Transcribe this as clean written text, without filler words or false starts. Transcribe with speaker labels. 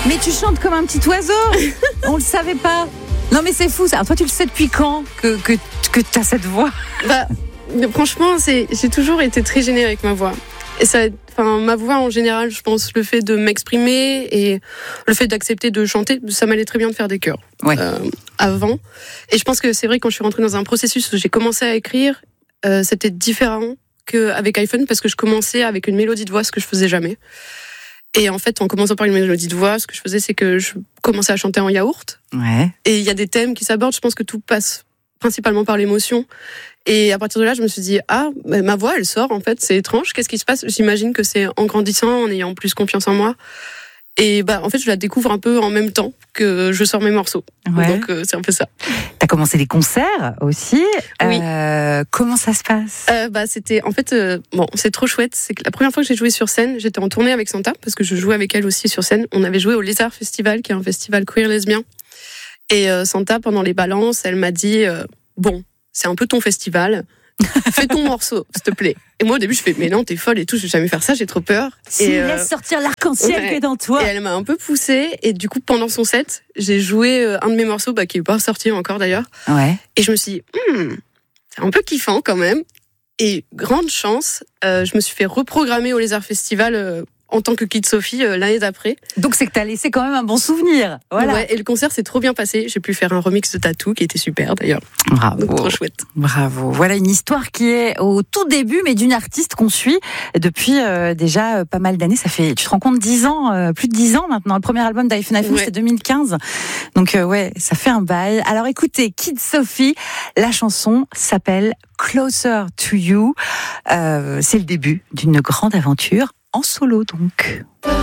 Speaker 1: Mais tu chantes comme un petit oiseau. On le savait pas. Non mais c'est fou ça. Alors, toi tu le sais depuis quand que t'as cette voix?
Speaker 2: Franchement, j'ai toujours été très gênée avec ma voix. Et ça, ma voix en général, je pense, le fait de m'exprimer et le fait d'accepter de chanter, ça m'allait très bien de faire des chœurs avant. Et je pense que c'est vrai, quand je suis rentrée dans un processus où j'ai commencé à écrire, c'était différent qu'avec iPhone, parce que je commençais avec une mélodie de voix, ce que je faisais jamais. Et en fait, en commençant par une mélodie de voix, ce que je faisais, c'est que je commençais à chanter en yaourt.
Speaker 1: Ouais.
Speaker 2: Et il y a des thèmes qui s'abordent, je pense que tout passe principalement par l'émotion. Et à partir de là, je me suis dit, ma voix, elle sort, en fait, c'est étrange. Qu'est-ce qui se passe? J'imagine que c'est en grandissant, en ayant plus confiance en moi. Et en fait, je la découvre un peu en même temps que je sors mes morceaux.
Speaker 1: Ouais.
Speaker 2: Donc, c'est un peu ça.
Speaker 1: T'as commencé les concerts aussi.
Speaker 2: Oui.
Speaker 1: Comment ça se passe?
Speaker 2: C'était, en fait, c'est trop chouette. C'est que la première fois que j'ai joué sur scène, j'étais en tournée avec Santa, parce que je jouais avec elle aussi sur scène. On avait joué au Lézard Festival, qui est un festival queer lesbien. Et Santa, pendant les balances, elle m'a dit, c'est un peu ton festival. Fais ton morceau, s'il te plaît. Et moi, au début, je fais, mais non, t'es folle et tout, je vais jamais faire ça, j'ai trop peur.
Speaker 1: Laisse sortir l'arc-en-ciel qui est dans toi.
Speaker 2: Et elle m'a un peu poussée. Et du coup, pendant son set, j'ai joué un de mes morceaux, qui est pas sorti encore d'ailleurs.
Speaker 1: Ouais.
Speaker 2: Et je me suis dit, c'est un peu kiffant quand même. Et grande chance, je me suis fait reprogrammer au Lézard Festival en tant que Kid Sophie l'année d'après.
Speaker 1: Donc c'est que t'as laissé quand même un bon souvenir. Voilà.
Speaker 2: Ouais, et le concert s'est trop bien passé. J'ai pu faire un remix de Tattoo qui était super d'ailleurs.
Speaker 1: Bravo.
Speaker 2: Donc trop chouette.
Speaker 1: Bravo. Voilà une histoire qui est au tout début, mais d'une artiste qu'on suit depuis déjà pas mal d'années. Ça fait, tu te rends compte, 10 ans, plus de 10 ans maintenant. Le premier album d'iPhone, c'est 2015. Donc ça fait un bail. Alors écoutez, Kid Sophie, la chanson s'appelle Closer to You. C'est le début d'une grande aventure en solo donc.